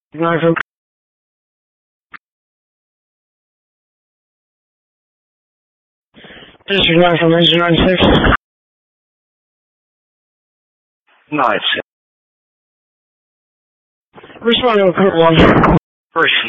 9 District 9 from 1996. Nice. Respond to a code 1. First